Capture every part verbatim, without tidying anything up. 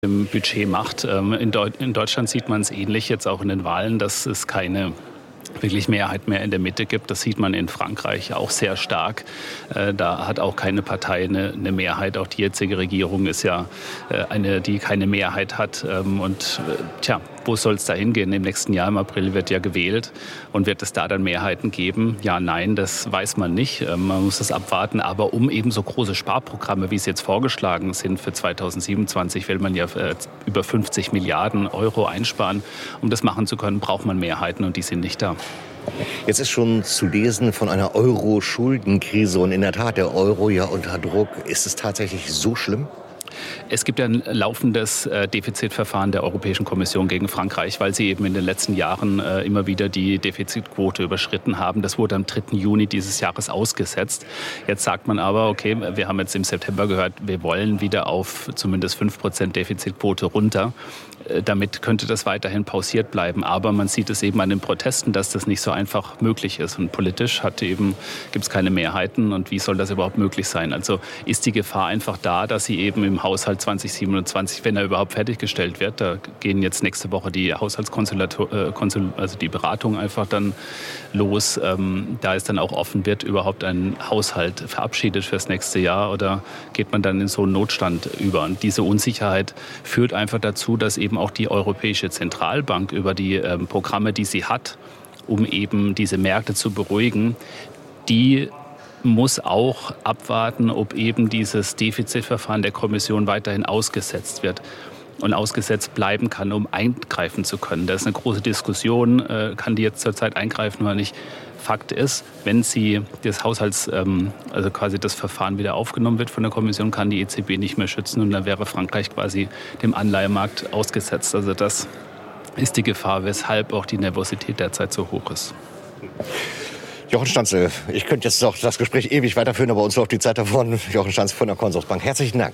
im Budget macht. In Deutschland sieht man es ähnlich, jetzt auch in den Wahlen, dass es keine wirklich Mehrheit mehr in der Mitte gibt. Das sieht man in Frankreich auch sehr stark. Da hat auch keine Partei eine, eine Mehrheit. Auch die jetzige Regierung ist ja eine, die keine Mehrheit hat. Und tja, wo soll es da hingehen? Im nächsten Jahr, im April, wird ja gewählt. Und wird es da dann Mehrheiten geben? Ja, nein, das weiß man nicht. Man muss das abwarten. Aber um eben so große Sparprogramme, wie es jetzt vorgeschlagen sind für zweitausendsiebenundzwanzig, will man ja über fünfzig Milliarden Euro einsparen. Um das machen zu können, braucht man Mehrheiten und die sind nicht da. Jetzt ist schon zu lesen von einer Euro-Schuldenkrise und in der Tat der Euro ja unter Druck. Ist es tatsächlich so schlimm? Es gibt ein laufendes Defizitverfahren der Europäischen Kommission gegen Frankreich, weil sie eben in den letzten Jahren immer wieder die Defizitquote überschritten haben. Das wurde am dritten Juni dieses Jahres ausgesetzt. Jetzt sagt man aber, okay, wir haben jetzt im September gehört, wir wollen wieder auf zumindest fünf Prozent Defizitquote runter. Damit könnte das weiterhin pausiert bleiben. Aber man sieht es eben an den Protesten, dass das nicht so einfach möglich ist. Und politisch hat eben, gibt es keine Mehrheiten. Und wie soll das überhaupt möglich sein? Also ist die Gefahr einfach da, dass sie eben im Haushalt zweitausendsiebenundzwanzig, wenn er überhaupt fertiggestellt wird, da gehen jetzt nächste Woche die Haushaltskonsultator, äh, Konsul, also die Beratung einfach dann los. Ähm, da ist dann auch offen, wird überhaupt ein Haushalt verabschiedet fürs nächste Jahr oder geht man dann in so einen Notstand über? Und diese Unsicherheit führt einfach dazu, dass eben auch die Europäische Zentralbank über die ähm, Programme, die sie hat, um eben diese Märkte zu beruhigen, die muss auch abwarten, ob eben dieses Defizitverfahren der Kommission weiterhin ausgesetzt wird und ausgesetzt bleiben kann, um eingreifen zu können. Das ist eine große Diskussion, äh, kann die jetzt zurzeit eingreifen oder nicht. Fakt ist, wenn sie des Haushalts, ähm, also quasi das Verfahren wieder aufgenommen wird von der Kommission, kann die E Z B nicht mehr schützen und dann wäre Frankreich quasi dem Anleihemarkt ausgesetzt. Also das ist die Gefahr, weshalb auch die Nervosität derzeit so hoch ist. Jochen Stanzel, ich könnte jetzt noch das Gespräch ewig weiterführen, aber uns läuft die Zeit davon. Jochen Stanzel von der Consorsbank. Herzlichen Dank.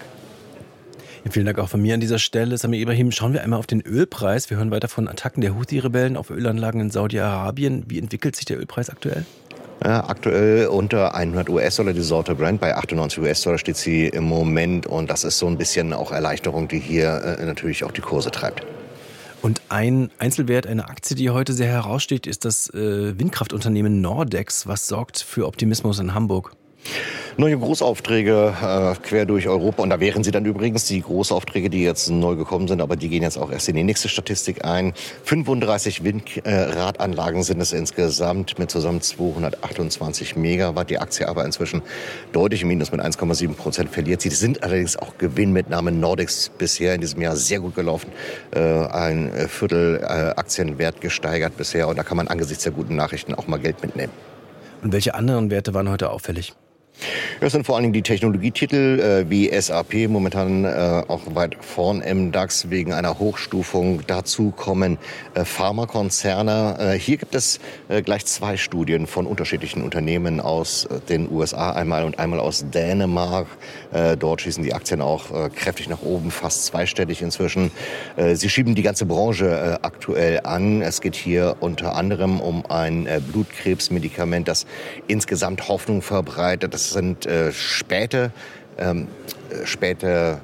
Ja, vielen Dank auch von mir an dieser Stelle. Samir Ibrahim, schauen wir einmal auf den Ölpreis. Wir hören weiter von Attacken der Houthi-Rebellen auf Ölanlagen in Saudi-Arabien. Wie entwickelt sich der Ölpreis aktuell? Ja, aktuell unter hundert US-Dollar die Sorte Brent. Bei achtundneunzig US-Dollar steht sie im Moment. Und das ist so ein bisschen auch Erleichterung, die hier äh, natürlich auch die Kurse treibt. Und ein Einzelwert, eine Aktie, die heute sehr heraussteht, ist das äh, Windkraftunternehmen Nordex. Was sorgt für Optimismus in Hamburg? Neue Großaufträge äh, quer durch Europa. Und da wären sie dann übrigens die Großaufträge, die jetzt neu gekommen sind. Aber die gehen jetzt auch erst in die nächste Statistik ein. fünfunddreißig Windradanlagen sind es insgesamt mit zusammen zweihundertachtundzwanzig Megawatt. Die Aktie aber inzwischen deutlich im Minus mit eins Komma sieben Prozent verliert. Sie sind allerdings auch Gewinnmitnahmen. Nordex bisher in diesem Jahr sehr gut gelaufen. Äh, ein Viertel äh, Aktienwert gesteigert bisher. Und da kann man angesichts der guten Nachrichten auch mal Geld mitnehmen. Und welche anderen Werte waren heute auffällig? Das sind vor allen Dingen die Technologietitel äh, wie S A P, momentan äh, auch weit vorn im DAX wegen einer Hochstufung. Dazu kommen äh, Pharmakonzerne. Äh, hier gibt es äh, gleich zwei Studien von unterschiedlichen Unternehmen aus äh, den U S A einmal und einmal aus Dänemark. Äh, dort schießen die Aktien auch äh, kräftig nach oben, fast zweistellig inzwischen. Äh, sie schieben die ganze Branche äh, aktuell an. Es geht hier unter anderem um ein äh, Blutkrebsmedikament, das insgesamt Hoffnung verbreitet. Das sind äh, späte, ähm, späte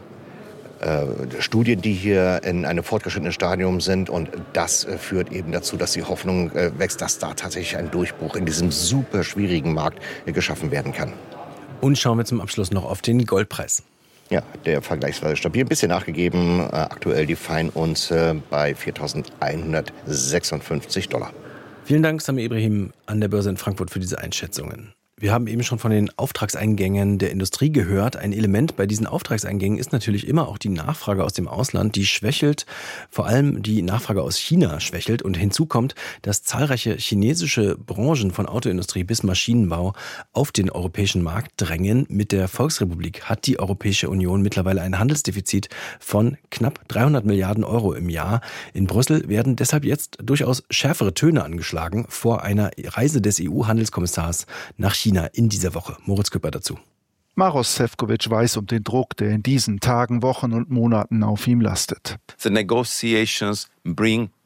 äh, Studien, die hier in einem fortgeschrittenen Stadium sind. Und das äh, führt eben dazu, dass die Hoffnung äh, wächst, dass da tatsächlich ein Durchbruch in diesem super schwierigen Markt äh, geschaffen werden kann. Und schauen wir zum Abschluss noch auf den Goldpreis. Ja, der vergleichsweise stabil, ein bisschen nachgegeben. Äh, aktuell die Feinunze bei viertausendeinhundertsechsundfünfzig Dollar. Vielen Dank, Samir Ibrahim an der Börse in Frankfurt für diese Einschätzungen. Wir haben eben schon von den Auftragseingängen der Industrie gehört. Ein Element bei diesen Auftragseingängen ist natürlich immer auch die Nachfrage aus dem Ausland. Die schwächelt, vor allem die Nachfrage aus China schwächelt. Und hinzu kommt, dass zahlreiche chinesische Branchen von Autoindustrie bis Maschinenbau auf den europäischen Markt drängen. Mit der Volksrepublik hat die Europäische Union mittlerweile ein Handelsdefizit von knapp dreihundert Milliarden Euro im Jahr. In Brüssel werden deshalb jetzt durchaus schärfere Töne angeschlagen vor einer Reise des E U-Handelskommissars nach China in dieser Woche. Moritz Küpper dazu. Maros Sefcovic weiß um den Druck, der in diesen Tagen, Wochen und Monaten auf ihm lastet. The negotiations bring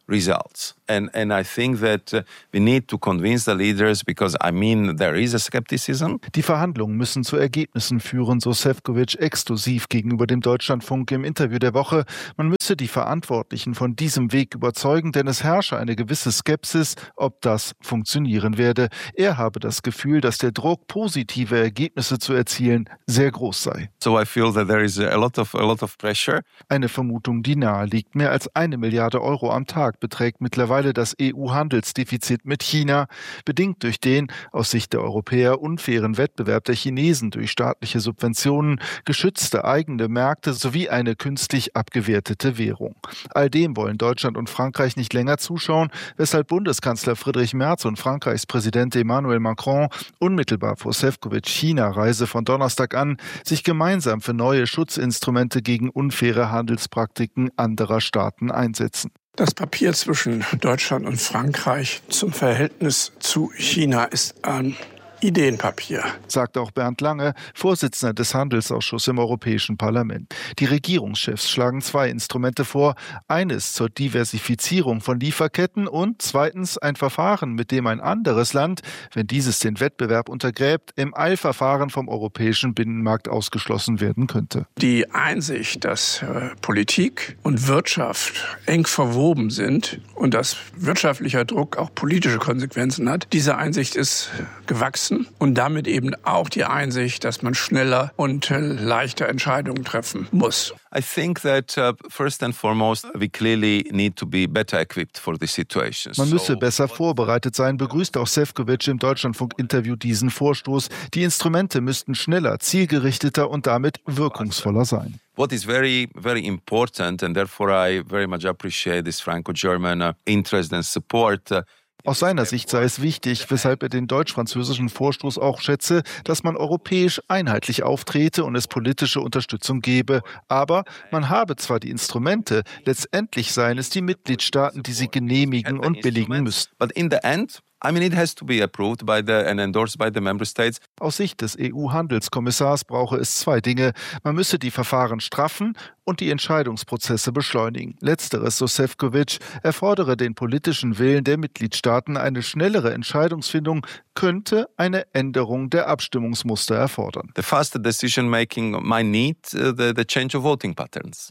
results. And and I think that uh, we need to convince the leaders because I mean there is a skepticism. Die Verhandlungen müssen zu Ergebnissen führen, so Šefčovič exklusiv gegenüber dem Deutschlandfunk im Interview der Woche. Man müsse die Verantwortlichen von diesem Weg überzeugen, denn es herrsche eine gewisse Skepsis, ob das funktionieren werde. Er habe das Gefühl, dass der Druck, positive Ergebnisse zu erzielen, sehr groß sei. So I feel that there is a lot of a lot of pressure. Eine Vermutung, die nahe liegt. Mehr als eine Milliarde Euro am Tag beträgt mittlerweile das E U-Handelsdefizit mit China, bedingt durch den aus Sicht der Europäer unfairen Wettbewerb der Chinesen durch staatliche Subventionen, geschützte eigene Märkte sowie eine künstlich abgewertete Währung. All dem wollen Deutschland und Frankreich nicht länger zuschauen, weshalb Bundeskanzler Friedrich Merz und Frankreichs Präsident Emmanuel Macron unmittelbar vor Šefčovič China-Reise von Donnerstag an sich gemeinsam für neue Schutzinstrumente gegen unfaire Handelspraktiken anderer Staaten einsetzen. Das Papier zwischen Deutschland und Frankreich zum Verhältnis zu China ist ein Ideenpapier, sagt auch Bernd Lange, Vorsitzender des Handelsausschusses im Europäischen Parlament. Die Regierungschefs schlagen zwei Instrumente vor. Eines zur Diversifizierung von Lieferketten und zweitens ein Verfahren, mit dem ein anderes Land, wenn dieses den Wettbewerb untergräbt, im Eilverfahren vom europäischen Binnenmarkt ausgeschlossen werden könnte. Die Einsicht, dass äh, Politik und Wirtschaft eng verwoben sind und dass wirtschaftlicher Druck auch politische Konsequenzen hat, diese Einsicht ist gewachsen. Und damit eben auch die Einsicht, dass man schneller und leichter Entscheidungen treffen muss. I think that uh, first and foremost we clearly need to be better equipped for this situation. Man müsse besser vorbereitet sein, begrüßt auch Šefčovič im Deutschlandfunk-Interview diesen Vorstoß. Die Instrumente müssten schneller, zielgerichteter und damit wirkungsvoller sein. What is very, very important, and therefore I very much appreciate this Franco-German uh, interest and support. Uh, Aus seiner Sicht sei es wichtig, weshalb er den deutsch-französischen Vorstoß auch schätze, dass man europäisch einheitlich auftrete und es politische Unterstützung gebe. Aber man habe zwar die Instrumente, letztendlich seien es die Mitgliedstaaten, die sie genehmigen und billigen müssten. But in the end, I mean, it has to be approved by the and endorsed by the member states. Aus Sicht des E U-Handelskommissars brauche es zwei Dinge. Man müsse die Verfahren straffen und die Entscheidungsprozesse beschleunigen. Letzteres, so Šefčovič, erfordere den politischen Willen der Mitgliedstaaten. Eine schnellere Entscheidungsfindung könnte eine Änderung der Abstimmungsmuster erfordern. The faster decision making might need uh, the, the change of voting patterns.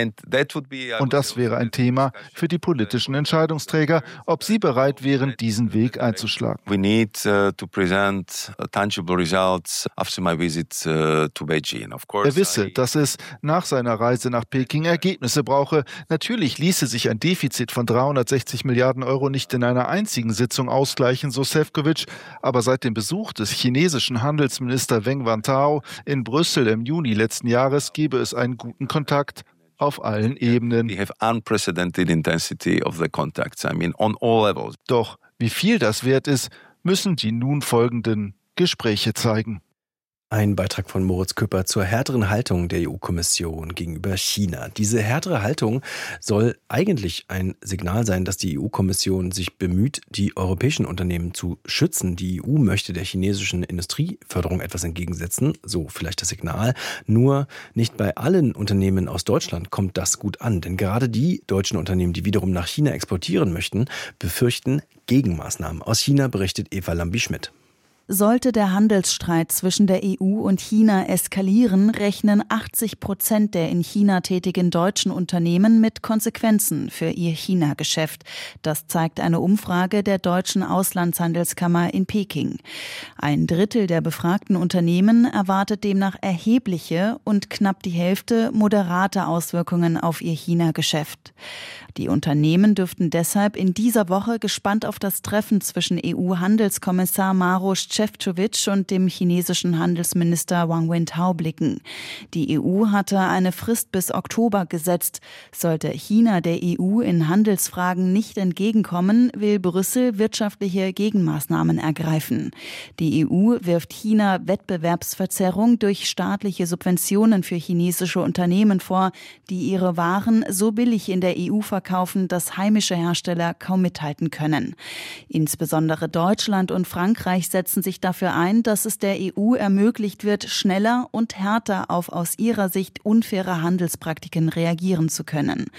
Und das wäre ein Thema für die politischen Entscheidungsträger, ob sie bereit wären, diesen Weg einzuschlagen. We need uh, to present tangible results after my visit uh, to Beijing. Of course, er wisse, dass es nach seiner Reise nach Peking Ergebnisse brauche. Natürlich ließe sich ein Defizit von dreihundertsechzig Milliarden Euro nicht in einer einzigen Sitzung ausgleichen, so Šefčovič. Aber seit dem Besuch des chinesischen Handelsministers Wang Wentao in Brüssel im Juni letzten Jahres gebe es einen guten Kontakt auf allen Ebenen. We have unprecedented intensity of the contacts. I mean, on all levels. Doch wie viel das wert ist, müssen die nun folgenden Gespräche zeigen. Ein Beitrag von Moritz Küpper zur härteren Haltung der E U-Kommission gegenüber China. Diese härtere Haltung soll eigentlich ein Signal sein, dass die E U-Kommission sich bemüht, die europäischen Unternehmen zu schützen. Die E U möchte der chinesischen Industrieförderung etwas entgegensetzen, so vielleicht das Signal. Nur nicht bei allen Unternehmen aus Deutschland kommt das gut an. Denn gerade die deutschen Unternehmen, die wiederum nach China exportieren möchten, befürchten Gegenmaßnahmen. Aus China berichtet Eva Lambi-Schmidt. Sollte der Handelsstreit zwischen der E U und China eskalieren, rechnen achtzig Prozent der in China tätigen deutschen Unternehmen mit Konsequenzen für ihr China-Geschäft. Das zeigt eine Umfrage der Deutschen Auslandshandelskammer in Peking. Ein Drittel der befragten Unternehmen erwartet demnach erhebliche und knapp die Hälfte moderate Auswirkungen auf ihr China-Geschäft. Die Unternehmen dürften deshalb in dieser Woche gespannt auf das Treffen zwischen E U-Handelskommissar Maroš Šefčovič und dem chinesischen Handelsminister Wang Wentao blicken. Die E U hatte eine Frist bis Oktober gesetzt. Sollte China der E U in Handelsfragen nicht entgegenkommen, will Brüssel wirtschaftliche Gegenmaßnahmen ergreifen. Die E U wirft China Wettbewerbsverzerrung durch staatliche Subventionen für chinesische Unternehmen vor, die ihre Waren so billig in der E U verkaufen, dass heimische Hersteller kaum mithalten können. Insbesondere Deutschland und Frankreich setzen sich dafür ein, dass es der E U ermöglicht wird, schneller und härter auf aus ihrer Sicht unfaire Handelspraktiken reagieren zu können.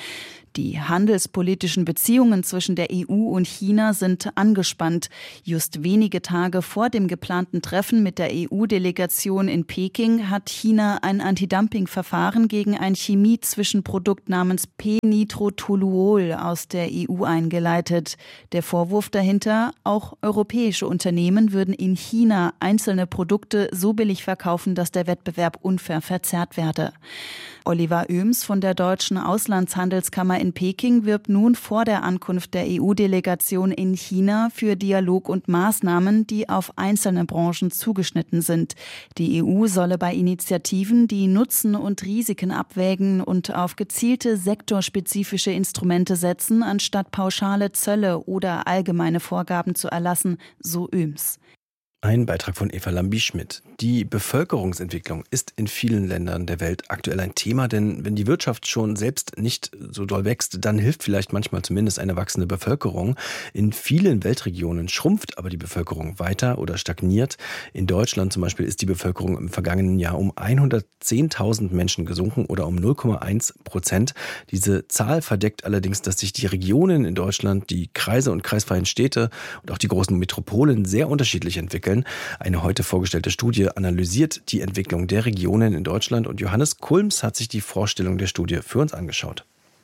Die handelspolitischen Beziehungen zwischen der E U und China sind angespannt. Just wenige Tage vor dem geplanten Treffen mit der E U-Delegation in Peking hat China ein Antidumpingverfahren gegen ein Chemie-Zwischenprodukt namens P-Nitrotoluol aus der E U eingeleitet. Der Vorwurf dahinter, auch europäische Unternehmen würden in China einzelne Produkte so billig verkaufen, dass der Wettbewerb unfair verzerrt werde. Oliver Oehms von der Deutschen Auslandshandelskammer in Peking wirbt nun vor der Ankunft der E U-Delegation in China für Dialog und Maßnahmen, die auf einzelne Branchen zugeschnitten sind. Die E U solle bei Initiativen die Nutzen und Risiken abwägen und auf gezielte sektorspezifische Instrumente setzen, anstatt pauschale Zölle oder allgemeine Vorgaben zu erlassen, so Oehms. Ein Beitrag von Eva Lambi-Schmidt. Die Bevölkerungsentwicklung ist in vielen Ländern der Welt aktuell ein Thema, denn wenn die Wirtschaft schon selbst nicht so doll wächst, dann hilft vielleicht manchmal zumindest eine wachsende Bevölkerung. In vielen Weltregionen schrumpft aber die Bevölkerung weiter oder stagniert. In Deutschland zum Beispiel ist die Bevölkerung im vergangenen Jahr um hundertzehntausend Menschen gesunken oder um null Komma eins Prozent. Diese Zahl verdeckt allerdings, dass sich die Regionen in Deutschland, die Kreise und kreisfreien Städte und auch die großen Metropolen sehr unterschiedlich entwickeln. Eine heute vorgestellte Studie analysiert die Entwicklung der Regionen in Deutschland und Johannes Kulms hat sich die Vorstellung der Studie für uns angeschaut.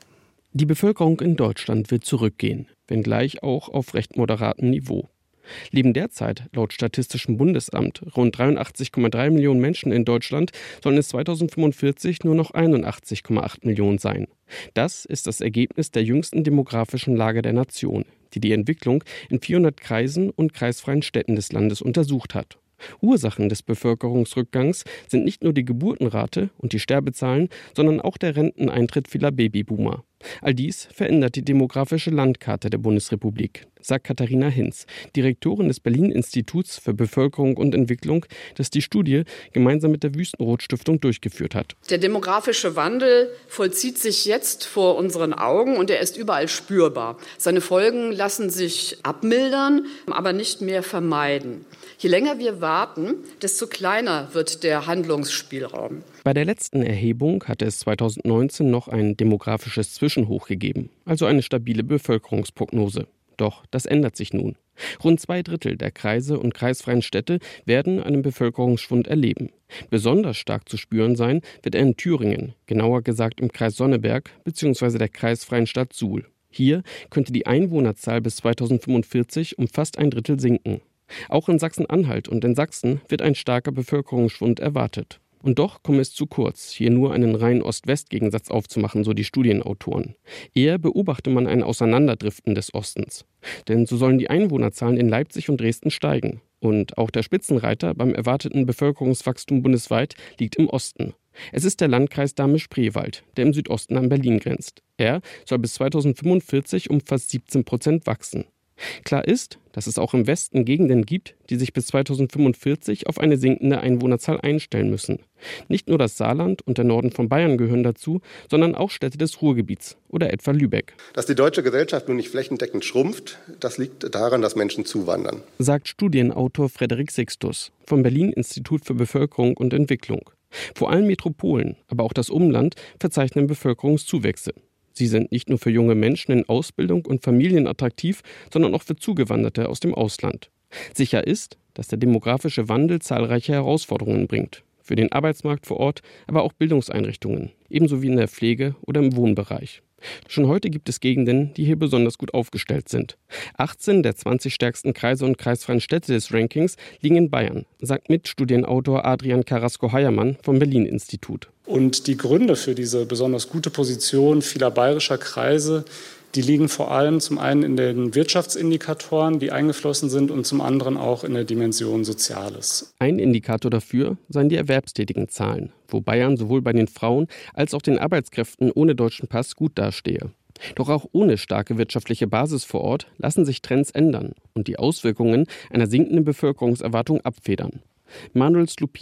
Die Bevölkerung in Deutschland wird zurückgehen, wenngleich auch auf recht moderatem Niveau. Leben derzeit laut Statistischem Bundesamt rund dreiundachtzig Komma drei Millionen Menschen in Deutschland, sollen es zweitausendfünfundvierzig nur noch einundachtzig Komma acht Millionen sein. Das ist das Ergebnis der jüngsten demografischen Lage der Nation, die die Entwicklung in vierhundert Kreisen und kreisfreien Städten des Landes untersucht hat. Ursachen des Bevölkerungsrückgangs sind nicht nur die Geburtenrate und die Sterbezahlen, sondern auch der Renteneintritt vieler Babyboomer. All dies verändert die demografische Landkarte der Bundesrepublik, sagt Katharina Hinz, Direktorin des Berlin-Instituts für Bevölkerung und Entwicklung, das die Studie gemeinsam mit der Wüstenrot-Stiftung durchgeführt hat. Der demografische Wandel vollzieht sich jetzt vor unseren Augen und er ist überall spürbar. Seine Folgen lassen sich abmildern, aber nicht mehr vermeiden. Je länger wir warten, desto kleiner wird der Handlungsspielraum. Bei der letzten Erhebung hatte es zweitausendneunzehn noch ein demografisches Zwischenhoch gegeben, also eine stabile Bevölkerungsprognose. Doch das ändert sich nun. Rund zwei Drittel der Kreise und kreisfreien Städte werden einen Bevölkerungsschwund erleben. Besonders stark zu spüren sein wird er in Thüringen, genauer gesagt im Kreis Sonneberg bzw. der kreisfreien Stadt Suhl. Hier könnte die Einwohnerzahl bis zweitausendfünfundvierzig um fast ein Drittel sinken. Auch in Sachsen-Anhalt und in Sachsen wird ein starker Bevölkerungsschwund erwartet. Und doch komme es zu kurz, hier nur einen reinen Ost-West-Gegensatz aufzumachen, so die Studienautoren. Eher beobachte man ein Auseinanderdriften des Ostens. Denn so sollen die Einwohnerzahlen in Leipzig und Dresden steigen. Und auch der Spitzenreiter beim erwarteten Bevölkerungswachstum bundesweit liegt im Osten. Es ist der Landkreis Dahme-Spreewald, der im Südosten an Berlin grenzt. Er soll bis zweitausendfünfundvierzig um fast siebzehn Prozent wachsen. Klar ist, dass es auch im Westen Gegenden gibt, die sich bis zweitausendfünfundvierzig auf eine sinkende Einwohnerzahl einstellen müssen. Nicht nur das Saarland und der Norden von Bayern gehören dazu, sondern auch Städte des Ruhrgebiets oder etwa Lübeck. Dass die deutsche Gesellschaft nun nicht flächendeckend schrumpft, das liegt daran, dass Menschen zuwandern, sagt Studienautor Frederik Sixtus vom Berlin-Institut für Bevölkerung und Entwicklung. Vor allem Metropolen, aber auch das Umland verzeichnen Bevölkerungszuwächse. Sie sind nicht nur für junge Menschen in Ausbildung und Familien attraktiv, sondern auch für Zugewanderte aus dem Ausland. Sicher ist, dass der demografische Wandel zahlreiche Herausforderungen bringt. Für den Arbeitsmarkt vor Ort, aber auch Bildungseinrichtungen, ebenso wie in der Pflege oder im Wohnbereich. Schon heute gibt es Gegenden, die hier besonders gut aufgestellt sind. achtzehn der zwanzig stärksten Kreise und kreisfreien Städte des Rankings liegen in Bayern, sagt Mitstudienautor Adrian Carrasco-Heyermann vom Berlin-Institut. Und die Gründe für diese besonders gute Position vieler bayerischer Kreise, die liegen vor allem zum einen in den Wirtschaftsindikatoren, die eingeflossen sind, und zum anderen auch in der Dimension Soziales. Ein Indikator dafür seien die erwerbstätigen Zahlen, wo Bayern sowohl bei den Frauen als auch den Arbeitskräften ohne deutschen Pass gut dastehe. Doch auch ohne starke wirtschaftliche Basis vor Ort lassen sich Trends ändern und die Auswirkungen einer sinkenden Bevölkerungserwartung abfedern. Manuel Slupina,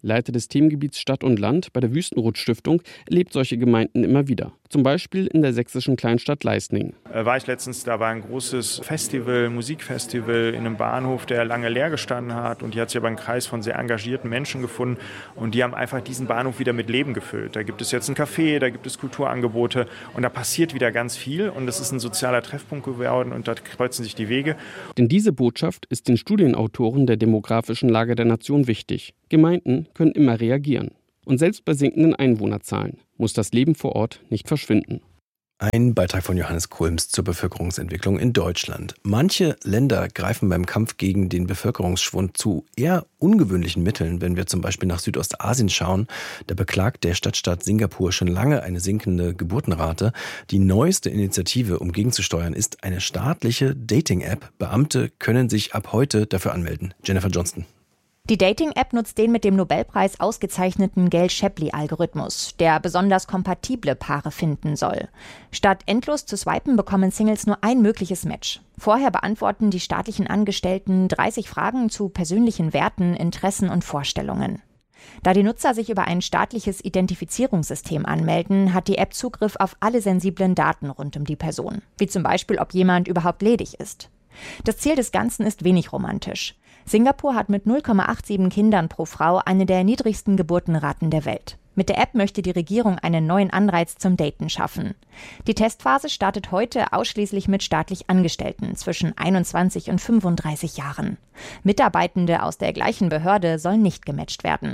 Leiter des Themengebiets Stadt und Land bei der Wüstenrot-Stiftung, erlebt solche Gemeinden immer wieder. Zum Beispiel in der sächsischen Kleinstadt Leisningen. Äh, war ich letztens, da war ein großes Festival, Musikfestival in einem Bahnhof, der lange leer gestanden hat. Und hier hat sich aber ein Kreis von sehr engagierten Menschen gefunden. Und die haben einfach diesen Bahnhof wieder mit Leben gefüllt. Da gibt es jetzt ein Café, da gibt es Kulturangebote. Und da passiert wieder ganz viel. Und es ist ein sozialer Treffpunkt geworden. Und da kreuzen sich die Wege. Denn diese Botschaft ist den Studienautoren der demografischen Lage der Nation wichtig. Gemeinden können immer reagieren. Und selbst bei sinkenden Einwohnerzahlen muss das Leben vor Ort nicht verschwinden. Ein Beitrag von Johannes Kulms zur Bevölkerungsentwicklung in Deutschland. Manche Länder greifen beim Kampf gegen den Bevölkerungsschwund zu eher ungewöhnlichen Mitteln. Wenn wir zum Beispiel nach Südostasien schauen, da beklagt der Stadtstaat Singapur schon lange eine sinkende Geburtenrate. Die neueste Initiative, um gegenzusteuern, ist eine staatliche Dating-App. Beamte können sich ab heute dafür anmelden. Jennifer Johnston. Die Dating-App nutzt den mit dem Nobelpreis ausgezeichneten Gale-Shapley-Algorithmus, der besonders kompatible Paare finden soll. Statt endlos zu swipen, bekommen Singles nur ein mögliches Match. Vorher beantworten die staatlichen Angestellten dreißig Fragen zu persönlichen Werten, Interessen und Vorstellungen. Da die Nutzer sich über ein staatliches Identifizierungssystem anmelden, hat die App Zugriff auf alle sensiblen Daten rund um die Person, wie zum Beispiel, ob jemand überhaupt ledig ist. Das Ziel des Ganzen ist wenig romantisch. Singapur hat mit null Komma siebenundachtzig Kindern pro Frau eine der niedrigsten Geburtenraten der Welt. Mit der App möchte die Regierung einen neuen Anreiz zum Daten schaffen. Die Testphase startet heute ausschließlich mit staatlich Angestellten zwischen einundzwanzig und fünfunddreißig Jahren. Mitarbeitende aus der gleichen Behörde sollen nicht gematcht werden.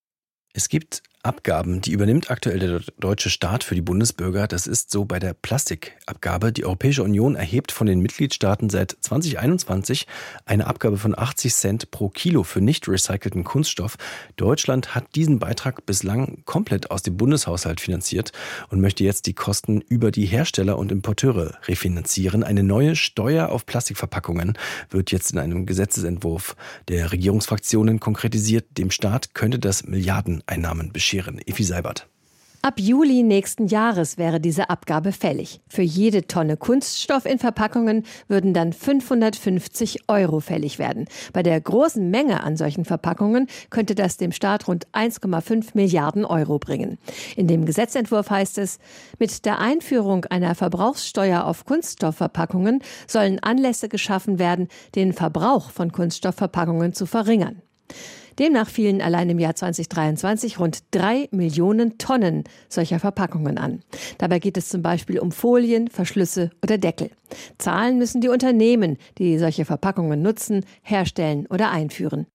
Es gibt Abgaben, die übernimmt aktuell der deutsche Staat für die Bundesbürger. Das ist so bei der Plastikabgabe. Die Europäische Union erhebt von den Mitgliedstaaten seit zwanzig einundzwanzig eine Abgabe von achtzig Cent pro Kilo für nicht recycelten Kunststoff. Deutschland hat diesen Beitrag bislang komplett aus dem Bundeshaushalt finanziert und möchte jetzt die Kosten über die Hersteller und Importeure refinanzieren. Eine neue Steuer auf Plastikverpackungen wird jetzt in einem Gesetzesentwurf der Regierungsfraktionen konkretisiert. Dem Staat könnte das Milliardeneinnahmen bescheren. Effi Seibert. Ab Juli nächsten Jahres wäre diese Abgabe fällig. Für jede Tonne Kunststoff in Verpackungen würden dann fünfhundertfünfzig Euro fällig werden. Bei der großen Menge an solchen Verpackungen könnte das dem Staat rund eins Komma fünf Milliarden Euro bringen. In dem Gesetzentwurf heißt es, mit der Einführung einer Verbrauchssteuer auf Kunststoffverpackungen sollen Anlässe geschaffen werden, den Verbrauch von Kunststoffverpackungen zu verringern. Demnach fielen allein im Jahr zweitausenddreiundzwanzig rund drei Millionen Tonnen solcher Verpackungen an. Dabei geht es zum Beispiel um Folien, Verschlüsse oder Deckel. Zahlen müssen die Unternehmen, die solche Verpackungen nutzen, herstellen oder einführen.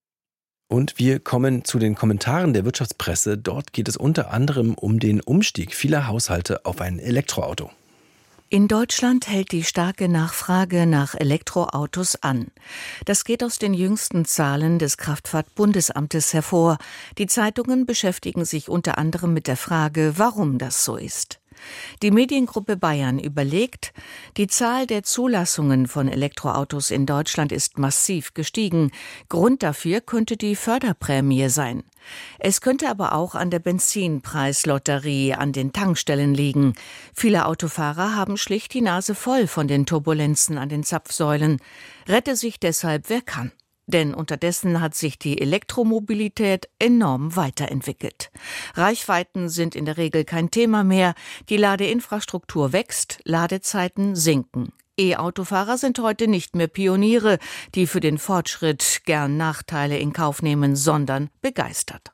Und wir kommen zu den Kommentaren der Wirtschaftspresse. Dort geht es unter anderem um den Umstieg vieler Haushalte auf ein Elektroauto. In Deutschland hält die starke Nachfrage nach Elektroautos an. Das geht aus den jüngsten Zahlen des Kraftfahrtbundesamtes hervor. Die Zeitungen beschäftigen sich unter anderem mit der Frage, warum das so ist. Die Mediengruppe Bayern überlegt, die Zahl der Zulassungen von Elektroautos in Deutschland ist massiv gestiegen. Grund dafür könnte die Förderprämie sein. Es könnte aber auch an der Benzinpreislotterie an den Tankstellen liegen. Viele Autofahrer haben schlicht die Nase voll von den Turbulenzen an den Zapfsäulen. Rette sich deshalb, wer kann. Denn unterdessen hat sich die Elektromobilität enorm weiterentwickelt. Reichweiten sind in der Regel kein Thema mehr. Die Ladeinfrastruktur wächst, Ladezeiten sinken. E-Autofahrer sind heute nicht mehr Pioniere, die für den Fortschritt gern Nachteile in Kauf nehmen, sondern begeistert.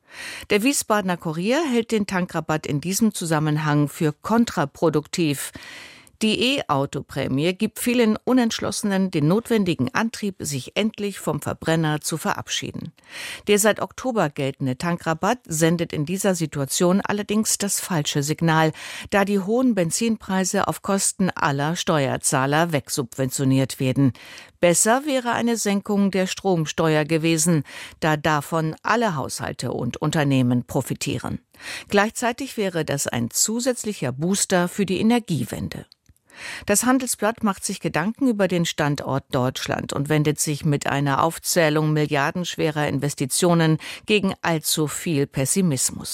Der Wiesbadener Kurier hält den Tankrabatt in diesem Zusammenhang für kontraproduktiv. Die E-Auto-Prämie gibt vielen Unentschlossenen den notwendigen Antrieb, sich endlich vom Verbrenner zu verabschieden. Der seit Oktober geltende Tankrabatt sendet in dieser Situation allerdings das falsche Signal, da die hohen Benzinpreise auf Kosten aller Steuerzahler wegsubventioniert werden. Besser wäre eine Senkung der Stromsteuer gewesen, da davon alle Haushalte und Unternehmen profitieren. Gleichzeitig wäre das ein zusätzlicher Booster für die Energiewende. Das Handelsblatt macht sich Gedanken über den Standort Deutschland und wendet sich mit einer Aufzählung milliardenschwerer Investitionen gegen allzu viel Pessimismus.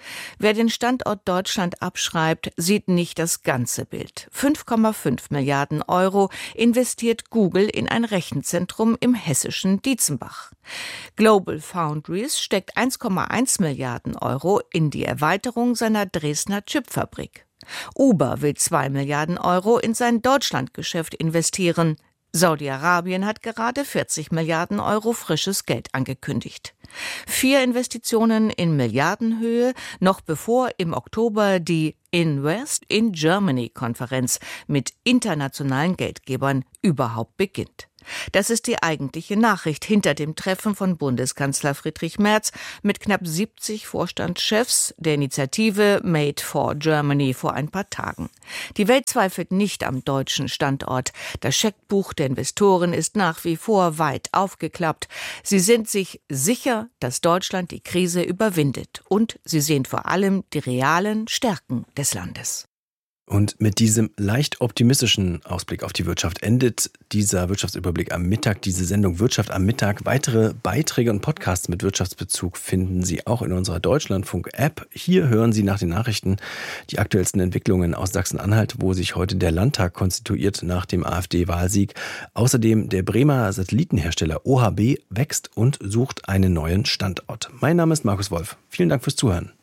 Wer den Standort Deutschland abschreibt, sieht nicht das ganze Bild. fünf Komma fünf Milliarden Euro investiert Google in ein Rechenzentrum im hessischen Dietzenbach. Global Foundries steckt eins Komma eins Milliarden Euro in die Erweiterung seiner Dresdner Chipfabrik. Uber will zwei Milliarden Euro in sein Deutschlandgeschäft investieren. Saudi-Arabien hat gerade vierzig Milliarden Euro frisches Geld angekündigt. Vier Investitionen in Milliardenhöhe, noch bevor im Oktober die Invest in Germany-Konferenz mit internationalen Geldgebern überhaupt beginnt. Das ist die eigentliche Nachricht hinter dem Treffen von Bundeskanzler Friedrich Merz mit knapp siebzig Vorstandschefs der Initiative Made for Germany vor ein paar Tagen. Die Welt zweifelt nicht am deutschen Standort. Das Scheckbuch der Investoren ist nach wie vor weit aufgeklappt. Sie sind sich sicher, dass Deutschland die Krise überwindet. Und sie sehen vor allem die realen Stärken des Landes. Und mit diesem leicht optimistischen Ausblick auf die Wirtschaft endet dieser Wirtschaftsüberblick am Mittag, diese Sendung Wirtschaft am Mittag. Weitere Beiträge und Podcasts mit Wirtschaftsbezug finden Sie auch in unserer Deutschlandfunk-App. Hier hören Sie nach den Nachrichten die aktuellsten Entwicklungen aus Sachsen-Anhalt, wo sich heute der Landtag konstituiert nach dem AfD-Wahlsieg. Außerdem der Bremer Satellitenhersteller O H B wächst und sucht einen neuen Standort. Mein Name ist Markus Wolf. Vielen Dank fürs Zuhören.